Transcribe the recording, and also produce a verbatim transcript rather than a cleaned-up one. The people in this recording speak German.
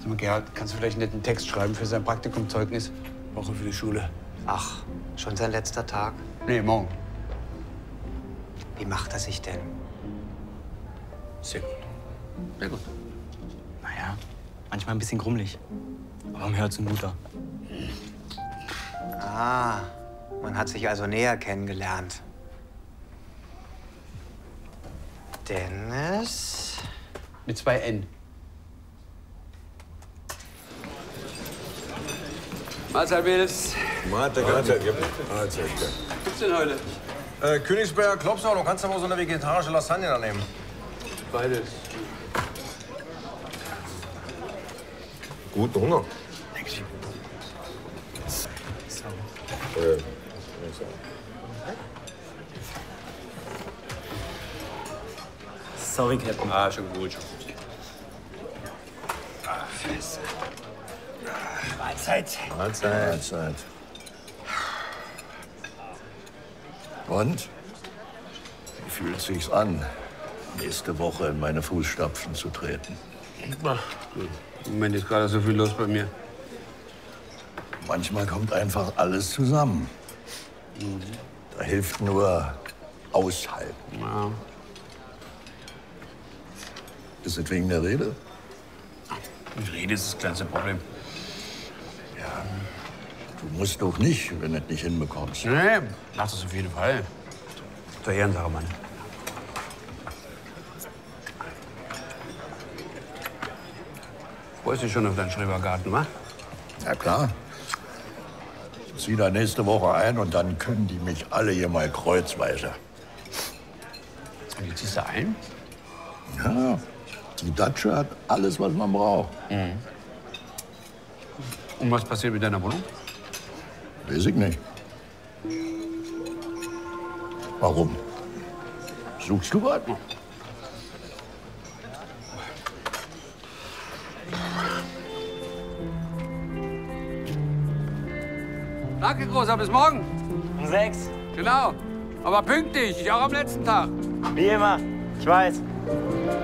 Sag mal, Gerhard, kannst du vielleicht nicht einen Text schreiben für sein Praktikumzeugnis? Woche für die Schule. Ach, schon sein letzter Tag? Nee, morgen. Wie macht er sich denn? Sehr gut. Sehr gut. Naja, manchmal ein bisschen grummelig. Aber am Herzen guter. Ah, man hat sich also näher kennengelernt. Dennis? Mit zwei N. Mahlzeit, Mädels. Mahlzeit, Mahlzeit. Mahlzeit. Was gibt's denn heute? Äh, Königsberger Klopsau, du kannst aber so eine vegetarische Lasagne da nehmen. Beides. Guten Hunger. Äh, Sorry, Captain. Ah, schon gut, schon gut. Mahlzeit. Mahlzeit. Mahlzeit. Und? Wie fühlt sich's an, nächste Woche in meine Fußstapfen zu treten? Ach, im Moment ist gerade so viel los bei mir. Manchmal kommt einfach alles zusammen. Da hilft nur aushalten. Ja. Ist es wegen der Rede? Die Rede ist das kleinste Problem. Ja. Du musst doch nicht, wenn du es nicht hinbekommst. Nee, mach das auf jeden Fall. Zur Ehrensache, Mann. Freust dich schon auf deinen Schrebergarten, wa? Ja, klar. Ich zieh da nächste Woche ein und dann können die mich alle hier mal kreuzweise. Und jetzt ziehst du ein? Ja, die Datsche hat alles, was man braucht. Mhm. Und was passiert mit deiner Wohnung? Weiß ich nicht. Warum? Suchst du was? Danke, Großer, bis morgen. Um sechs. Genau. Aber pünktlich, auch am letzten Tag. Wie immer. Ich weiß.